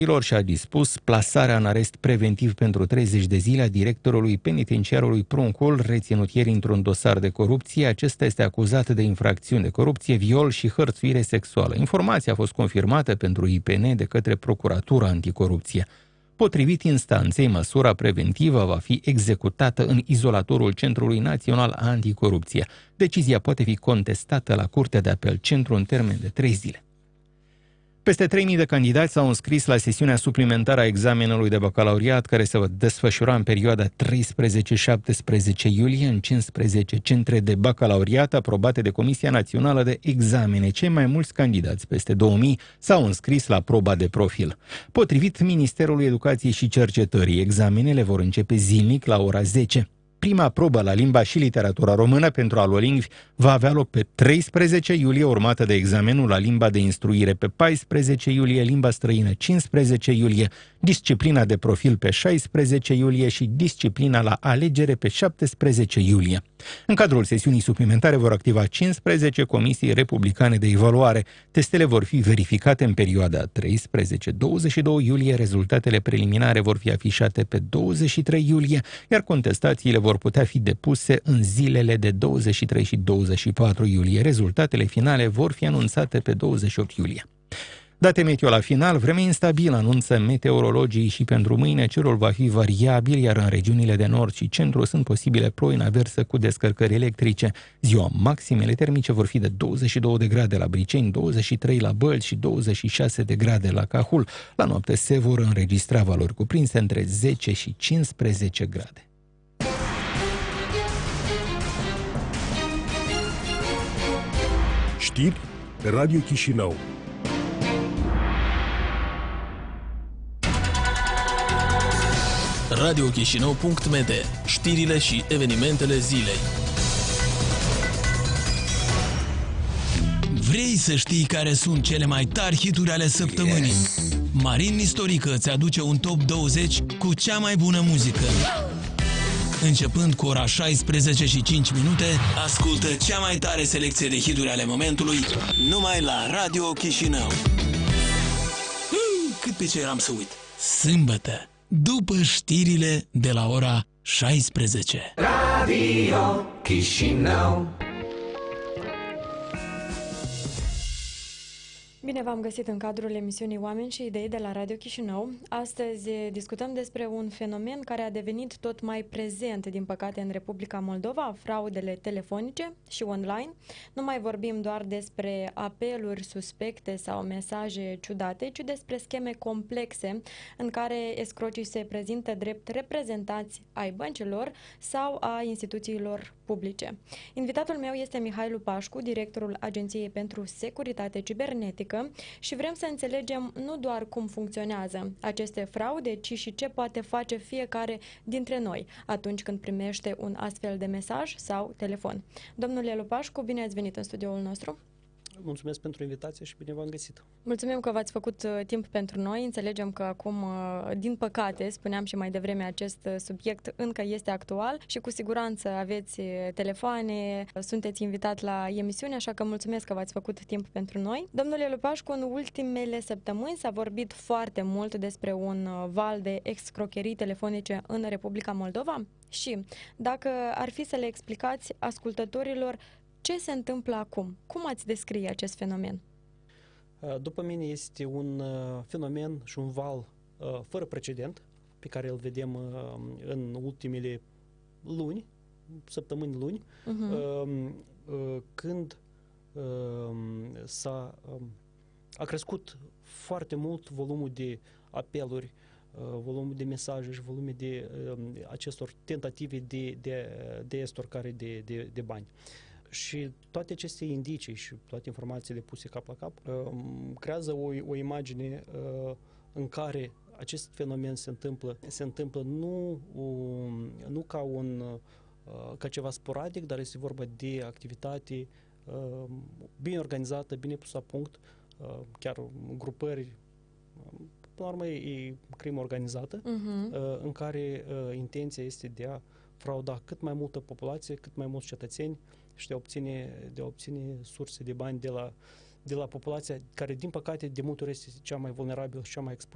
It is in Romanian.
și a dispus plasarea în arest preventiv pentru 30 de zile a directorului penitenciarului Pruncul, reținut ieri într-un dosar de corupție. Acesta este acuzat de infracțiuni de corupție, viol și hărțuire sexuală. Informația a fost confirmată pentru IPN de către Procuratura Anticorupție. Potrivit instanței, măsura preventivă va fi executată în izolatorul Centrului Național Anticorupție. Decizia poate fi contestată la Curtea de Apel Centru în termen de 3 zile. Peste 3.000 de candidați s-au înscris la sesiunea suplimentară a examenului de bacalaureat, care se va desfășura în perioada 13-17 iulie în 15 centre de bacalaureat aprobate de Comisia Națională de Examene. Cei mai mulți candidați, peste 2.000, s-au înscris la proba de profil. Potrivit Ministerului Educației și Cercetării, examenele vor începe zilnic la ora 10. Prima probă la limba și literatura română pentru alolingvi va avea loc pe 13 iulie, urmată de examenul la limba de instruire pe 14 iulie, limba străină 15 iulie, disciplina de profil pe 16 iulie și disciplina la alegere pe 17 iulie. În cadrul sesiunii suplimentare vor activa 15 comisii republicane de evaluare. Testele vor fi verificate în perioada 13-22 iulie, rezultatele preliminare vor fi afișate pe 23 iulie, iar contestațiile vor putea fi depuse în zilele de 23 și 24 iulie. Rezultatele finale vor fi anunțate pe 28 iulie. Date meteo la final, vreme instabilă, anunță meteorologii, și pentru mâine cerul va fi variabil, iar în regiunile de nord și centru sunt posibile ploi în aversă cu descărcări electrice. Ziua, maximele termice vor fi de 22 de grade la Briceni, 23 la Bălți și 26 de grade la Cahul. La noapte se vor înregistra valori cuprinse între 10 și 15 grade. Știri Radio Chișinău. radiochișinău.md. Știrile și evenimentele zilei. Vrei să știi care sunt cele mai tari hituri ale săptămânii? Yes. Marin Nistorică îți aduce un top 20 cu cea mai bună muzică. Începând cu ora 16 și 5 minute, ascultă cea mai tare selecție de hituri ale momentului numai la Radio Chișinău. Cât pe ce eram să uit. Sâmbătă, după știrile de la ora 16. Radio Chișinău. Bine v-am găsit în cadrul emisiunii Oameni și Idei de la Radio Chișinău. Astăzi discutăm despre un fenomen care a devenit tot mai prezent, din păcate, în Republica Moldova, fraudele telefonice și online. Nu mai vorbim doar despre apeluri suspecte sau mesaje ciudate, ci despre scheme complexe în care escrocii se prezintă drept reprezentanți ai băncilor sau a instituțiilor publice. Invitatul meu este Mihai Lupașcu, directorul Agenției pentru Securitate Cibernetică, și vrem să înțelegem nu doar cum funcționează aceste fraude, ci și ce poate face fiecare dintre noi atunci când primește un astfel de mesaj sau telefon. Domnule Lupașcu, bine ați venit în studioul nostru. Mulțumesc pentru invitație și bine v-am găsit. Mulțumim că v-ați făcut timp pentru noi. Înțelegem că acum, din păcate, spuneam și mai devreme, acest subiect încă este actual și cu siguranță aveți telefoane, sunteți invitat la emisiune, așa că mulțumesc că v-ați făcut timp pentru noi. Domnule Lupașcu, în ultimele săptămâni s-a vorbit foarte mult despre un val de escrocherii telefonice în Republica Moldova și dacă ar fi să le explicați ascultătorilor ce se întâmplă acum, cum ați descrie acest fenomen? După mine este un fenomen și un val fără precedent pe care îl vedem în ultimele luni, săptămâni luni, când a crescut foarte mult volumul de apeluri, volumul de mesaje și volumul de acestor tentative de estorcare de bani. Și toate aceste indicii și toate informațiile puse cap la cap creează o imagine în care acest fenomen se întâmplă nu ca ceva sporadic, dar este vorba de activitate bine organizată, bine pusă la punct, chiar grupări, până la urmă e crimă organizată, în care intenția este de a frauda cât mai multă populație, cât mai mulți cetățeni și de a obține surse de bani de la populația care, din păcate, de multe ori este cea mai vulnerabilă și cea mai expusă